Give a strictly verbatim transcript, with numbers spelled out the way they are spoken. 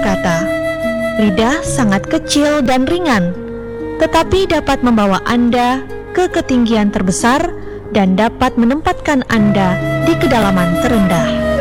berkata, "Lidah sangat kecil dan ringan, tetapi dapat membawa Anda ke ketinggian terbesar dan dapat menempatkan Anda di kedalaman terendah."